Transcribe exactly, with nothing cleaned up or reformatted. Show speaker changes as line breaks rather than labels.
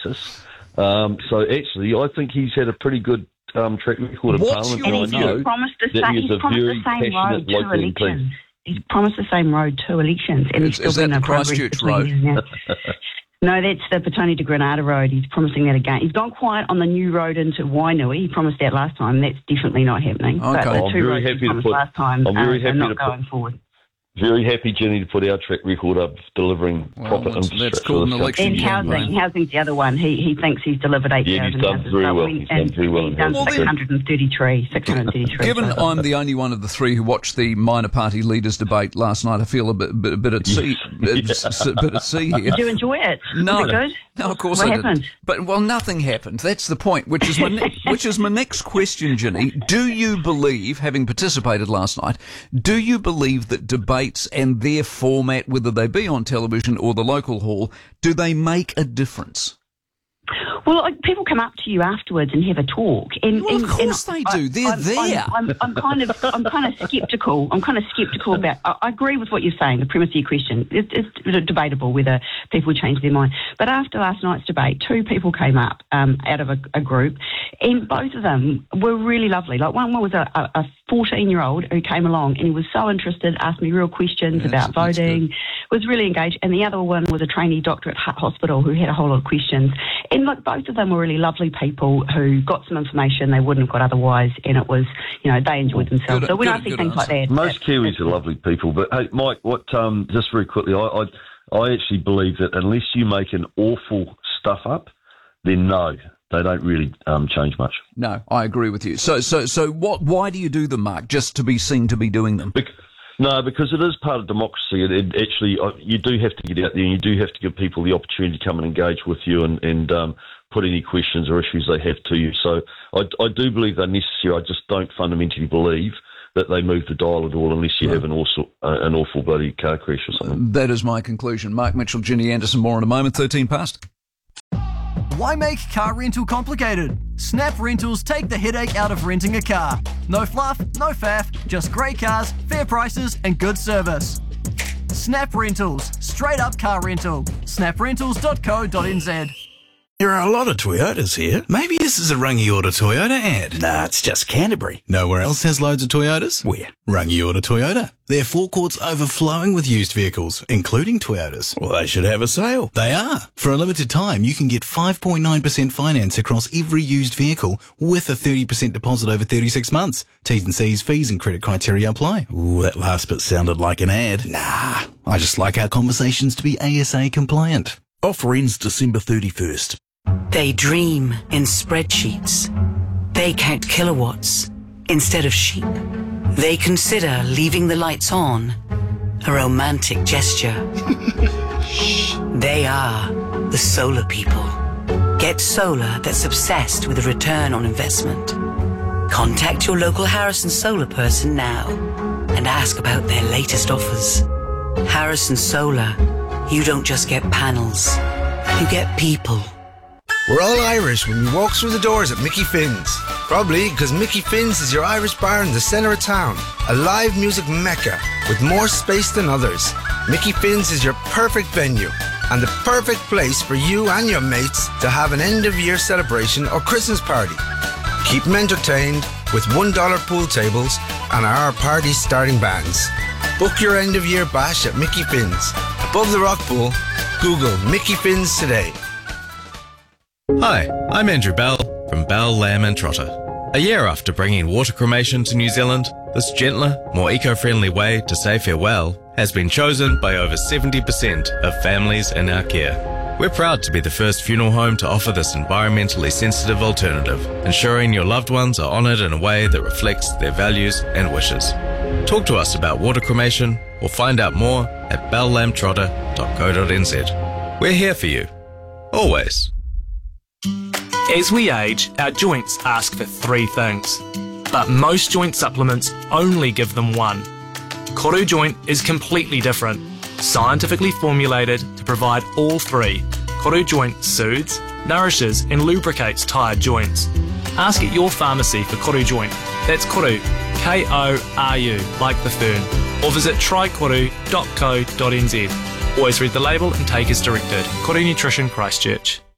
basis. Um, so actually, I think he's had a pretty good um, track record in
What's
Parliament.
your
And I
view?
know
He's promised the
that
same,
he's
he's
a
promised
very
the same
passionate
road to
local M P.
election. He's promised the same road to elections. And
Is-
he's still
is that
been
the
no progress
Christchurch
between
road?
his now. No, that's the Petone to Granada road. He's promising that again. He's gone quiet on the new road into Wainui. He promised that last time. That's definitely not happening.
Okay.
But the
I'm
two
very
roads he
happy to
promised
put-
last time
I'm very
uh, are
happy
not
to put-
going forward.
Very happy, Jenny, to put our track record of delivering
Well,
proper
let's-
infrastructure.
let's call
to
an
this
election
And
country.
campaign.
housing. Housing's the other one. He he thinks he's delivered eight
Yeah,
thousand
he's done
houses.
very
but
well.
we-
He's done
and
very well
He's
in
done
housing.
six hundred thirty-three. six hundred thirty-three.
Given
so far.
I'm the only one of the three who watched the minor party leaders debate last night, I feel a bit, bit, bit at sea, bit, bit at sea here.
Did you enjoy it?
No,
Was it good?
no, of course
What
I
happened?
didn't. But well, nothing happened. That's the point. Which is my ne- which is my next question, Ginny. Do you believe, having participated last night, do you believe that debates and their format, whether they be on television or the local hall, do they make a difference?
Well, like, people come up to you afterwards and have a talk, and,
Well,
and
of course
and
they
I-
do. They're
I'm,
there.
I'm, I'm, I'm kind of, I'm kind of sceptical. I'm kind of sceptical about. I, I agree with what you're saying. The premise of your question, it, it's debatable whether people change their mind. But after last night's debate, two people came up um, out of a, a group, and both of them were really lovely. Like one was a, a fourteen-year-old who came along, and he was so interested, asked me real questions
Yeah,
about
that's- that's
voting, was really engaged. And the other one was a trainee doctor at Hutt Hospital who had a whole lot of questions. And look, both of them were really lovely people who got some information they wouldn't have got otherwise, and it was, you know, they enjoyed themselves.
Good-
so when
good-
I see
good
things like
answer.
that,
Most
that-
Kiwis are lovely people, but hey, Mike, what? Um, just very quickly, I, I, I actually believe that unless you make an awful stuff up, then no, they don't really um, change much.
No, I agree with you. So, so, so, what? Why do you do them, Mark? Just to be seen to be doing them?
Bec- No, because it is part of democracy. It, it actually, uh, you do have to get out there and you do have to give people the opportunity to come and engage with you and, and um, put any questions or issues they have to you. So I, I do believe they're necessary. I just don't fundamentally believe that they move the dial at all unless you
Right.
have an awful, uh, an awful bloody car crash or something.
That is my conclusion. Mark Mitchell, Ginny Anderson, more in a moment. thirteen past.
Why make car rental complicated? Snap Rentals take the headache out of renting a car. No fluff, no faff, just great cars, fair prices and good service. Snap Rentals, straight up car rental. snap rentals dot co dot n z.
There are a lot of Toyotas here. Maybe this is a Rangiora Toyota ad.
Nah, it's just Canterbury.
Nowhere else has loads of Toyotas?
Where?
Rangiora Toyota. Their forecourt's overflowing with used vehicles, including Toyotas.
Well, they should have a sale.
They are. For a limited time, you can get five point nine percent finance across every used vehicle with a thirty percent deposit over thirty-six months. T's and C's, fees and credit criteria apply.
Ooh, that last bit sounded like an ad.
Nah, I just like our conversations to be A S A compliant.
Offer ends December thirty-first.
They dream in spreadsheets. They count kilowatts instead of sheep. They consider leaving the lights on a romantic gesture. They are the solar people. Get solar that's obsessed with a return on investment. Contact your local Harrison Solar person now and ask about their latest offers. Harrison Solar, you don't just get panels, you get people.
We're all Irish when we walk through the doors at Mickey Finn's. Probably because Mickey Finn's is your Irish bar in the centre of town. A live music mecca with more space than others. Mickey Finn's is your perfect venue and the perfect place for you and your mates to have an end-of-year celebration or Christmas party. Keep them entertained with one dollar pool tables and our party starting bands. Book your end-of-year bash at Mickey Finn's. Above the rock pool, Google Mickey Finn's today.
Hi, I'm Andrew Bell from Bell Lamb and Trotter. A year after bringing water cremation to New Zealand, this gentler, more eco-friendly way to say farewell has been chosen by over seventy percent of families in our care. We're proud to be the first funeral home to offer this environmentally sensitive alternative, ensuring your loved ones are honoured in a way that reflects their values and wishes. Talk to us about water cremation or find out more at bell lamb trotter dot co dot n z. We're here for you. Always.
As we age, our joints ask for three things, but most joint supplements only give them one. Koru Joint is completely different, scientifically formulated to provide all three. Koru Joint soothes, nourishes and lubricates tired joints. Ask at your pharmacy for Koru Joint. That's Koru, K O R U, like the fern, or visit try koru dot co dot n z. Always read the label and take as directed. Koru Nutrition, Christchurch.